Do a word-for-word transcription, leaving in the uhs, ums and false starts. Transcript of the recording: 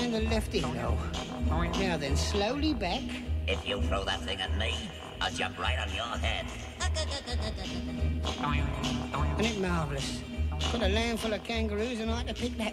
behind the left ear, though. Now then, slowly back. If you throw that thing at me, I'll jump right on your head. Isn't it marvellous? Got a land full of kangaroos and I had to pick that